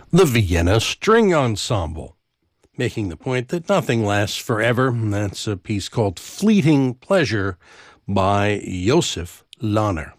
the Vienna String Ensemble, making the point that nothing lasts forever. That's a piece called Fleeting Pleasure by Josef Lahner.